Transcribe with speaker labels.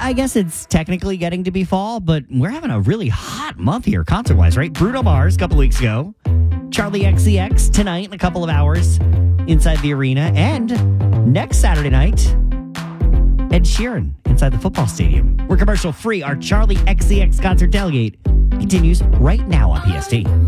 Speaker 1: I guess it's technically getting to be fall, but we're having a really hot month here concert-wise, right? Bruno Mars a couple weeks ago. Charlie XCX tonight in a couple of hours inside the arena. And next Saturday night, Ed Sheeran inside the football stadium. We're commercial free. Our Charlie XCX concert tailgate continues right now on PST.